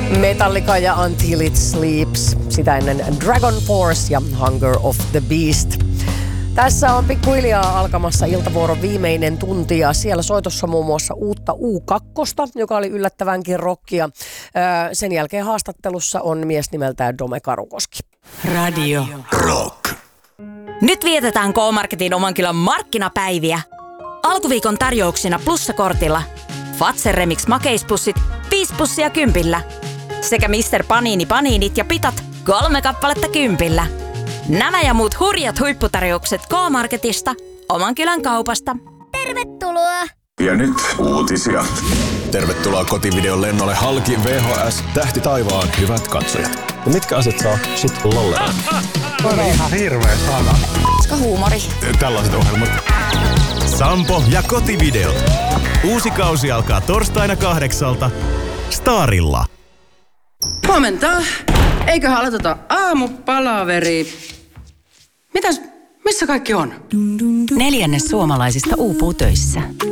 Metallica ja Until It Sleeps. Sitä ennen Dragon Force ja Hunger of the Beast. Tässä on pikkuhiljaa alkamassa iltavuoron viimeinen tunti ja siellä soitossa muun muassa uutta U2, joka oli yllättävänkin rockia. Sen jälkeen haastattelussa on mies nimeltään Dome Karukoski. Radio Rock. Nyt vietetään K-Marketin Omankylän markkinapäiviä. Alkuviikon tarjouksina plussakortilla. Fazer Remix makeispussit 5 pussia 10. Sekä Mr. Panini paniinit ja pitat 3 kappaletta 10. Nämä ja muut hurjat huipputarjoukset K-Marketista, Omankylän kaupasta. Tervetuloa! Ja nyt uutisia. Tervetuloa kotivideon lennolle halki VHS Tähti taivaan hyvät katsojat. Ja mitkä asiat saa sut lolleen? On ihan hirveä sana. Koska huumori. Tällaiset ohjelmat. Sampo ja kotivideot. Uusi kausi alkaa torstaina 8:00 Starilla. Huomenta. Eiköhän aloiteta aamupalaveri. Missä kaikki on? 1/4 suomalaisista uupuu töissä.